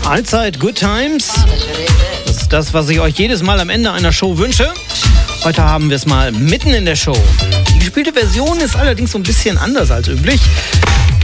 Allzeit Good Times. Das ist das, was ich euch jedes Mal am Ende einer Show wünsche. Heute haben wir es mal mitten in der Show. Die gespielte Version ist allerdings so ein bisschen anders als üblich.